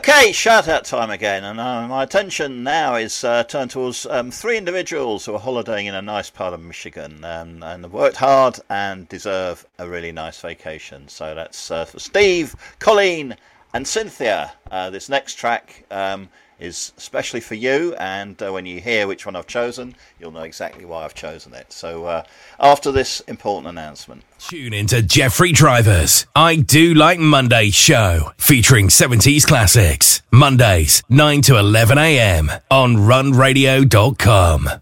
Okay, shout-out time again, and my attention now is turned towards three individuals who are holidaying in a nice part of Michigan and have worked hard and deserve a really nice vacation. So that's for Steve, Colleen and Cynthia. This next track is especially for you, and when you hear which one I've chosen, you'll know exactly why I've chosen it. So after this important announcement. Tune into Jeffrey Driver's I Do Like Monday show, featuring 70s classics. Mondays, 9 to 11 a.m. on runradio.com.